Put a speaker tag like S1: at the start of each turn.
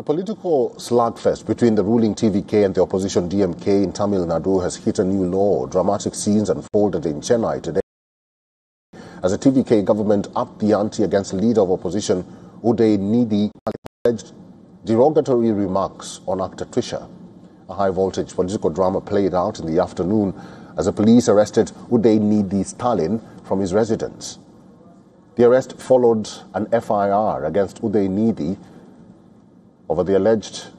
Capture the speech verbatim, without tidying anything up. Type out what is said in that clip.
S1: Political slugfest between the ruling T V K and the opposition D M K in Tamil Nadu has hit a new low. Dramatic scenes unfolded in Chennai today as the T V K government upped the ante against the leader of opposition Udayinidhi alleged derogatory remarks on actor Trisha. A high-voltage political drama played out in the afternoon as the police arrested Udayinidhi Stalin from his residence. The arrest followed an F I R against Udayinidhi over the alleged